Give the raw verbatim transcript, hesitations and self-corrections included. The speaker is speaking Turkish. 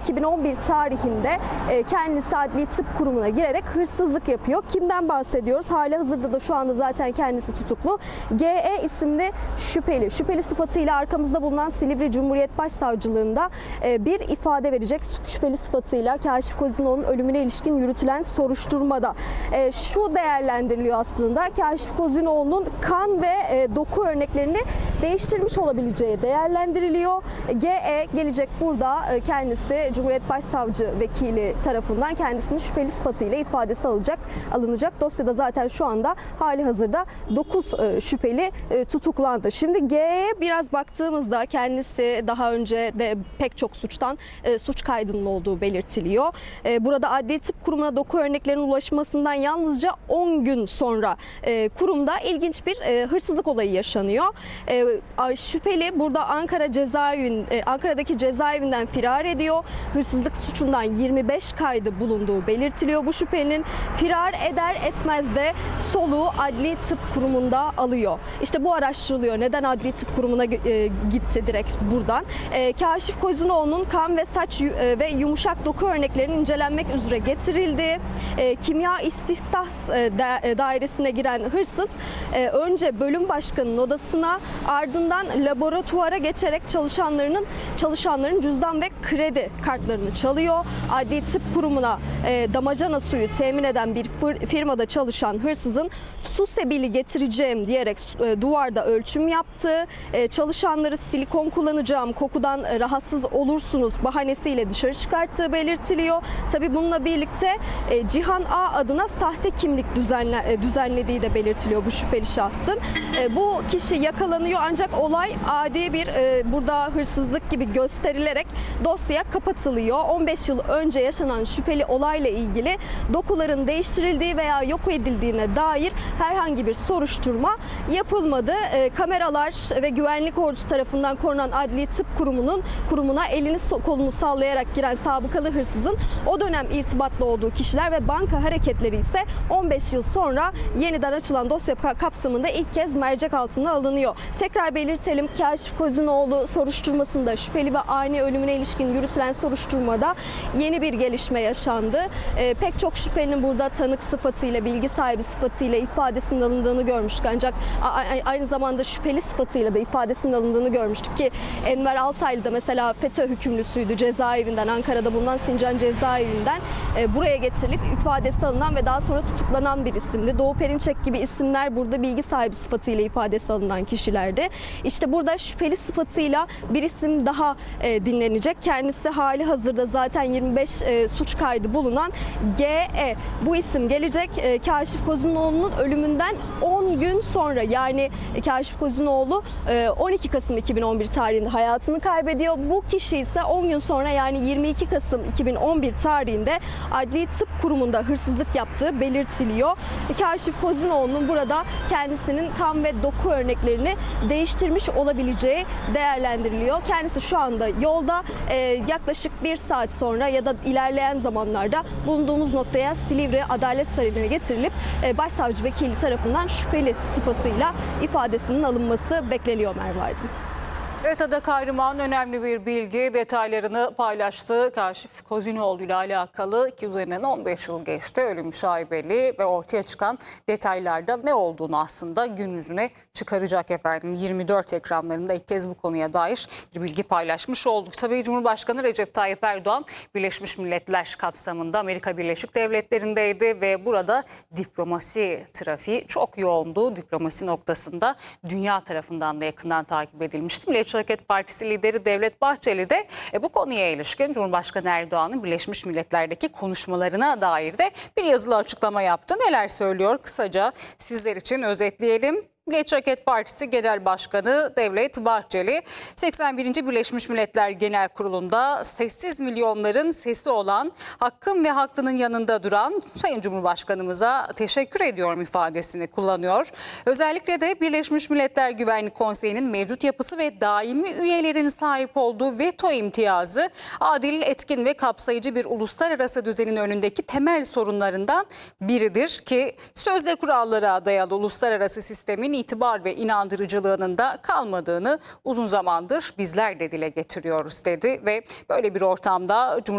iki bin on bir tarihinde e, kendisi Adli Tıp Kurumu'na girerek hırsızlık yapıyor. Kimden bahsediyoruz? Halihazırda da şu anda zaten kendisi tutuklu. G E isimli şüpheli. Şüpheli sıfatıyla arkamızda bulunan Silivri Cumhuriyet Başsavcılığında e, bir ifade verecek. Şüpheli sıfatıyla Kaşif Kozinoğlu'nun ölümüne ilişkin yürütülen soruşturmada e, şu değerlendiriliyor aslında. Kaşif Kozinoğlu'nun kan ve e, doku örneklerini değiştirmiş olabileceği değerlendiriliyor. G E gelecek burada e, kendisi Cumhuriyet Başsavcı Vekili tarafından kendisinin şüpheli sıfatıyla ifadesi alacak, alınacak. Dosyada zaten şu anda hali hazırda dokuz e, şüpheli e, tutuklandı. Şimdi G E'ye biraz baktığımızda kendisi daha önce de pek çok suçtan e, suç kaydının olduğu belirtiliyor. E, burada Adli Tıp Kurumu'na doku örneklerinin ulaşmasından yalnızca on gün sonra e, kurumda ilginç bir e, hırsızlık olayı yaşanıyor. E, şüpheli burada Ankara cezaevin, e, Ankara'daki cezaevinden firar ediyor. Hırsızlık suçundan yirmi beş kaydı bulunduğu belirtiliyor. Bu şüphelinin firar eder etmez de soluğu Adli Tıp Kurumu'nda alıyor. İşte bu araştırılıyor. Neden Adli Tıp Kurumu'na e, gitti direkt buradan? E, Kaşif Kozinoğlu'nun kan ve saç e, ve yumuşak doku örneklerinin incelenmek üzere getirildi. E, kimya istihsas e, da, e, dairesine giren hırsız e, önce bölüm başkanının odasına, ardından laboratuvara geçerek çalışanlarının çalışanların cüzdan ve kredi kartlarını çalıyor. Adli Tıp Kurumu'na e, damacana suyu temin eden bir firmada çalışan hırsızın su sebili getireceğim diyerek e, duvarda ölçüm yaptı. E, çalışanları silikon kullanacağım, kokudan e, rahatsız olursunuz bahanesiyle dışarı çıkarttığı belirtiliyor. Tabii bununla birlikte e, Cihan A adına sahte kimlik düzenle, e, düzenlediği de belirtiliyor bu şüpheli şahsın. E, bu kişi yakalanıyor ancak olay adi bir e, burada hırsızlık gibi gösterilerek dosya kapatılıyor. on beş yıl önce yaşanan şüpheli olayla ilgili dokuların değiştirildiği veya yok edildiğine dair herhangi bir soruşturma yapılmadı. E, kameralar ve güvenlik ordusu tarafından korunan Adli Tıp Kurumu'nun kurumuna elini kolunu sallayarak giren sabıkalı hırsızın o dönem irtibatlı olduğu kişiler ve banka hareketleri ise on beş yıl sonra yeniden açılan dosya kapsamında ilk kez mercek altına alınıyor. Tekrar belirtelim, Kaşif Kozinoğlu soruşturmasında şüpheli ve ani ölümüne ilişkin yürütülen soruşturmada yeni bir gelişme yaşandı. E, pek çok şüphelinin burada tanık sıfatıyla, bilgi sahibi sıfatıyla ifadesinin alındığını görmüştük. Ancak aynı zamanda şüpheli sıfatıyla da ifadesinin alındığını görmüştük ki Enver Altaylı da mesela FETÖ hükümlüsüydü, cezaevinden, Ankara'da bulunan Sincan cezaevinden e, buraya getirilip ifadesi alınan ve daha sonra tutuklanan bir isimdi. Doğu Perinçek gibi isimler burada bilgi sahibi sıfatıyla ifadesi alınan kişilerdi. İşte burada şüpheli sıfatıyla bir isim daha e, dinlenecek. Kendisi hali hazırda zaten yirmi beş e, suç kaydı bulunan G E. Bu isim gelecek. E, Kaşif Kozinoğlu'nun ölümünden on gün sonra, yani e, Kaşif Kozinoğlu e, on iki Kasım iki bin on bir tarihinde hayatını kaybediyor. Bu kişi ise on gün sonra, yani yirmi iki Kasım iki bin on bir tarihinde Adli Tıp Kurumu'nda hırsızlık yaptığı belirtiliyor. E, Kaşif Kozinoğlu'nun burada kendisinin kan ve doku örneklerini değiştirmiş olabileceği değerlendiriliyor. Kendisi şu anda yolda, e, yaklaşık bir saat sonra ya da ilerleyen zamanlarda bulunduğumuz noktaya Silivri Adalet Sarayı'na getirilip e, Başsavcı Vekili tarafından şüpheli sıfatıyla ifadesinin alınması bekleniyor Merve Aydın. Evet, Ada Kahraman önemli bir bilgi detaylarını paylaştı. Kaşif Kozinoğlu ile alakalı ki üzerinden on beş yıl geçti. Ölüm şaibeli ve ortaya çıkan detaylarda ne olduğunu aslında gün yüzüne çıkaracak efendim. yirmi dört ekranlarında ilk kez bu konuya dair bir bilgi paylaşmış olduk. Tabii Cumhurbaşkanı Recep Tayyip Erdoğan Birleşmiş Milletler kapsamında Amerika Birleşik Devletleri'ndeydi ve burada diplomasi trafiği çok yoğundu. Diplomasi noktasında dünya tarafından da yakından takip edilmişti. Milliyetçi Hareket Partisi lideri Devlet Bahçeli de e, bu konuya ilişkin Cumhurbaşkanı Erdoğan'ın Birleşmiş Milletler'deki konuşmalarına dair de bir yazılı açıklama yaptı. Neler söylüyor? Kısaca sizler için özetleyelim. Milliyetçi Hareket Partisi Genel Başkanı Devlet Bahçeli, seksen birinci Birleşmiş Milletler Genel Kurulu'nda sessiz milyonların sesi olan, hakkın ve haklının yanında duran Sayın Cumhurbaşkanımıza teşekkür ediyorum ifadesini kullanıyor. Özellikle de Birleşmiş Milletler Güvenlik Konseyi'nin mevcut yapısı ve daimi üyelerin sahip olduğu veto imtiyazı, adil, etkin ve kapsayıcı bir uluslararası düzenin önündeki temel sorunlarından biridir ki sözde kurallara dayalı uluslararası sistemin itibar ve inandırıcılığının da kalmadığını uzun zamandır bizler de dile getiriyoruz dedi ve böyle bir ortamda Cumhurbaşkanı